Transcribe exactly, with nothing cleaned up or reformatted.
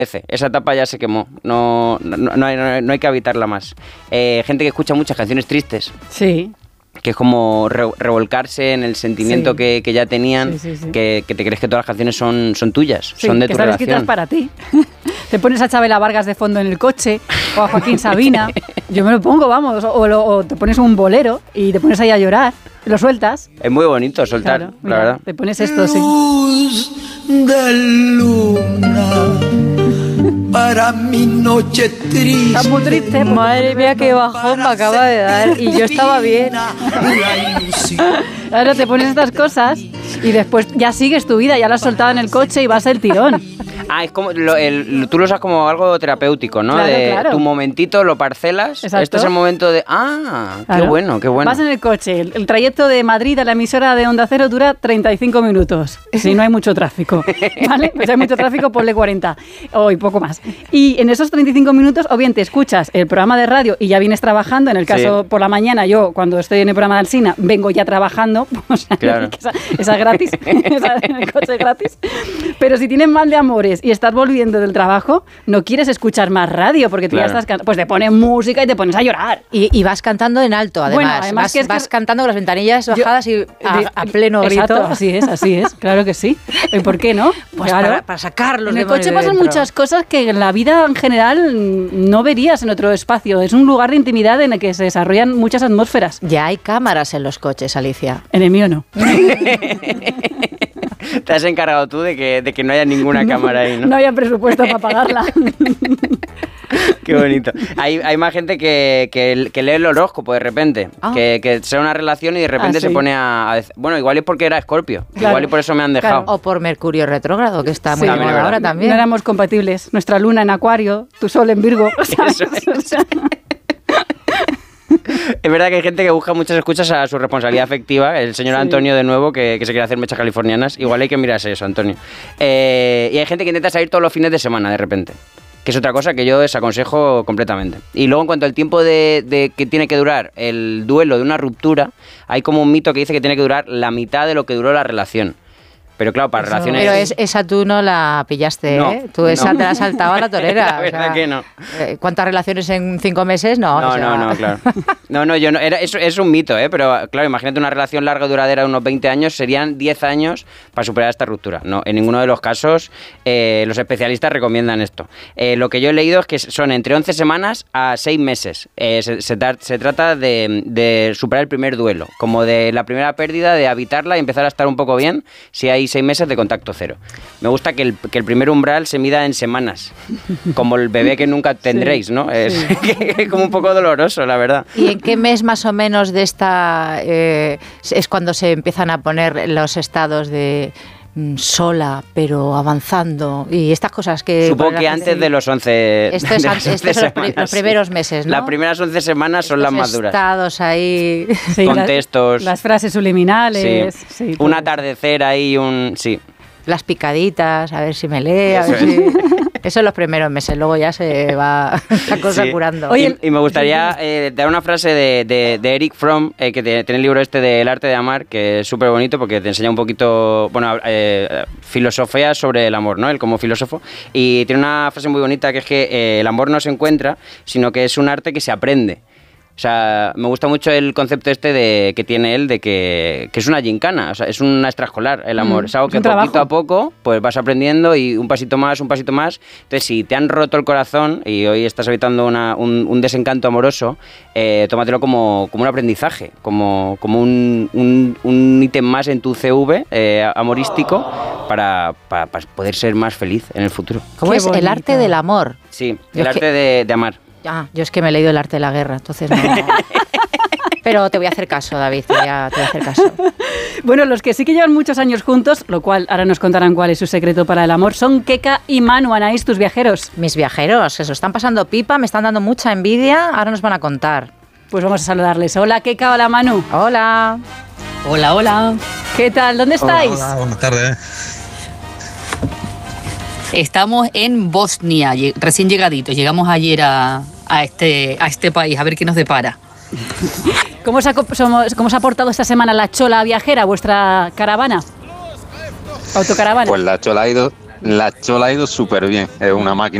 Esa etapa ya se quemó, no, no, no, hay, no hay que habitarla más. Eh, gente que escucha muchas canciones tristes. Sí. Que es como re, revolcarse en el sentimiento sí. que, que ya tenían, sí, sí, sí. Que, que te crees que todas las canciones son, son tuyas, sí, son de tu relación. Que están escritas para ti. Te pones a Chabela Vargas de fondo en el coche, o a Joaquín Sabina. Yo me lo pongo, vamos, o, o, o te pones un bolero y te pones ahí a llorar, lo sueltas. Es muy bonito soltar, claro, mira, la verdad. Te pones esto, sí. Luz de luna para mi noche triste. Está muy triste. Madre mía, qué bajón me acaba de dar. Y yo estaba bien. Ahora te pones estas cosas y después ya sigues tu vida, ya la has soltado en el coche y vas el tirón. Ah, es como lo, el, tú lo usas como algo terapéutico, ¿no? Claro, de claro. Tu momentito lo parcelas. Exacto. Este es el momento de... Ah, claro. qué bueno, qué bueno. Vas en el coche. El, el trayecto de Madrid a la emisora de Onda Cero dura treinta y cinco minutos. Si no hay mucho tráfico, ¿vale? Pues si hay mucho tráfico, ponle cuarenta o y poco más. Y en esos treinta y cinco minutos, o bien te escuchas el programa de radio y ya vienes trabajando. En el caso, sí. por la mañana, yo cuando estoy en el programa de Alsina, vengo ya trabajando. O sea, claro. esa, esa es gratis. Esa en el coche es gratis. Pero si tienes mal de amores y estás volviendo del trabajo, no quieres escuchar más radio porque tú claro. ya estás cantando. Pues te pones música y te pones a llorar. Y, y vas cantando en alto, además. Bueno, además vas, que es vas que... cantando con las ventanillas bajadas yo, y a, a pleno grito. Exacto, así es, así es. Claro que sí. ¿Y por qué no? Pues claro. para, para sacarlos. En el de coche de pasan dentro. muchas cosas que en la vida en general no verías en otro espacio. Es un lugar de intimidad en el que se desarrollan muchas atmósferas. Ya hay cámaras en los coches, Alicia. En el mío no. Te has encargado tú de que, de que no haya ninguna no, cámara ahí, ¿no? No haya presupuesto para pagarla. Qué bonito. Hay, hay más gente que, que, que lee el horóscopo de repente. Ah. Que, que sea una relación y de repente ah, ¿sí? se pone a, a... Bueno, igual es porque era Escorpio. Claro. Igual y por eso me han dejado. Claro. O por Mercurio retrógrado, que está sí, muy de moda ahora también. No éramos compatibles. Nuestra luna en Acuario, tu sol en Virgo. ¿Sabes? Eso es. O sea, es verdad que hay gente que busca muchas escuchas a su responsabilidad afectiva. El señor sí. Antonio, de nuevo, que, que se quiere hacer mechas californianas. Igual hay que mirarse eso, Antonio. Eh, y hay gente que intenta salir todos los fines de semana, de repente. Que es otra cosa que yo desaconsejo completamente. Y luego, en cuanto al tiempo de, de que tiene que durar el duelo de una ruptura, hay como un mito que dice que tiene que durar la mitad de lo que duró la relación. Pero claro, para eso, relaciones... Pero es, esa tú no la pillaste, no, ¿eh? Tú esa no. te la saltaba a la torera. La verdad o sea, que no. ¿Cuántas relaciones en cinco meses? No, no, o sea... no, no, claro. No, no, yo no, era, es, es un mito, ¿eh? Pero claro, imagínate una relación larga y duradera de unos veinte años, serían diez años para superar esta ruptura. No, en ninguno de los casos eh, los especialistas recomiendan esto. Eh, lo que yo he leído es que son entre once semanas a seis meses. Eh, se, se, se trata de, de superar el primer duelo, como de la primera pérdida, de habitarla y empezar a estar un poco bien si hay seis meses de contacto cero. Me gusta que el, que el primer umbral se mida en semanas, como el bebé que nunca tendréis, sí, ¿no? Es sí. como un poco doloroso, la verdad. ¿Y en qué mes más o menos de esta eh, es cuando se empiezan a poner los estados de sola, pero avanzando y estas cosas que... Supongo que antes de los once Esto es, antes, estos son los, los primeros meses, ¿no? Las primeras once semanas son estos las más duras. Estados ahí... Sí, contextos. Las, las frases subliminales. Sí. Sí, un atardecer ahí, un... Sí. Las picaditas, a ver si me lee, a ver si... Eso en los primeros meses, luego ya se va la cosa sí. curando. Oye, y, y me gustaría eh, dar una frase de, de, de Eric Fromm, eh, que tiene el libro este de El arte de amar, que es súper bonito porque te enseña un poquito, bueno, eh, filosofía sobre el amor, ¿no? Él como filósofo. Y tiene una frase muy bonita que es que eh, el amor no se encuentra, sino que es un arte que se aprende. O sea, me gusta mucho el concepto este de que tiene él de que, que es una gincana, o sea, es una extraescolar el amor. Mm, es algo que es poquito trabajo. a poco pues vas aprendiendo y un pasito más, un pasito más. Entonces, si te han roto el corazón y hoy estás habitando una, un, un desencanto amoroso, eh, tómatelo como, como un aprendizaje, como, como un, un, un ítem más en tu C V eh, amorístico para, para, para poder ser más feliz en el futuro. ¿Cómo es? El arte del amor. Sí, el arte que... de, de amar. Ah, yo es que me he leído El arte de la guerra, entonces no... Pero te voy a hacer caso, David, te voy a, te voy a hacer caso. Bueno, los que sí que llevan muchos años juntos, lo cual ahora nos contarán cuál es su secreto para el amor, son Keka y Manu. Anaís, tus viajeros. Mis viajeros, que se lo están pasando pipa, me están dando mucha envidia, ahora nos van a contar. Pues vamos a saludarles. Hola, Keka, hola, Manu. Hola. Hola, hola. ¿Qué tal? ¿Dónde estáis? Hola, hola, buenas tardes. Estamos en Bosnia, recién llegaditos. Llegamos ayer a, a, este, a este país, a ver qué nos depara. ¿Cómo os, ha, somos, ¿Cómo os ha portado esta semana la chola viajera, vuestra caravana? Autocaravana. Pues la chola ha ido, La Chola ha ido súper bien, es una máquina